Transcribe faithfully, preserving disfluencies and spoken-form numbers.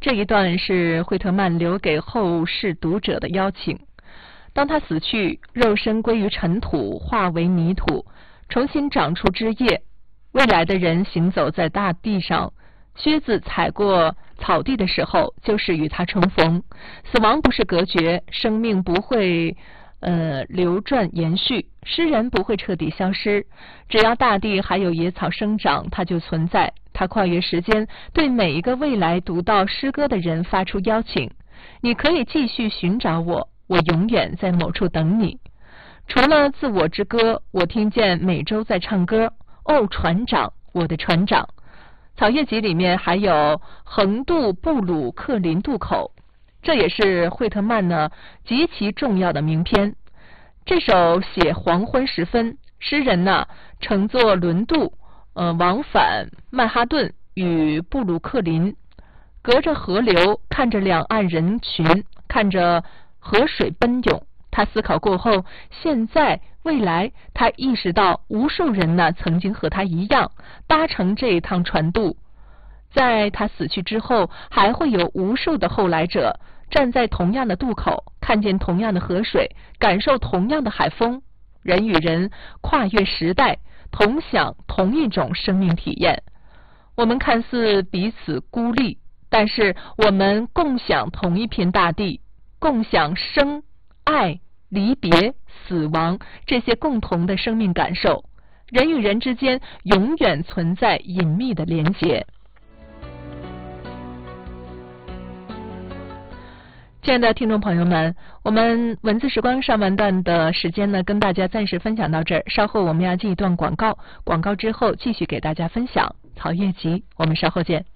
这一段是惠特曼留给后世读者的邀请。当他死去，肉身归于尘土，化为泥土，重新长出枝叶。未来的人行走在大地上，靴子踩过草地的时候，就是与他重逢。死亡不是隔绝，生命不会呃流转延续，诗人不会彻底消失。只要大地还有野草生长，它就存在。它跨越时间，对每一个未来读到诗歌的人发出邀请：你可以继续寻找我，我永远在某处等你。除了自我之歌，我听见美洲在唱歌。哦，船长，我的船长。草叶集里面还有横渡布鲁克林渡口，这也是惠特曼呢极其重要的名篇。这首写黄昏时分，诗人呢乘坐轮渡呃往返曼哈顿与布鲁克林，隔着河流，看着两岸人群，看着河水奔涌。他思考过后，现在未来，他意识到无数人呢曾经和他一样搭乘这一趟船渡。在他死去之后，还会有无数的后来者站在同样的渡口，看见同样的河水，感受同样的海风。人与人跨越时代，同享同一种生命体验。我们看似彼此孤立，但是我们共享同一片大地，共享生爱、离别、死亡这些共同的生命感受。人与人之间永远存在隐秘的连结。亲爱的听众朋友们，我们文字时光上半段的时间呢，跟大家暂时分享到这儿。稍后我们要进一段广告，广告之后继续给大家分享草叶集。我们稍后见。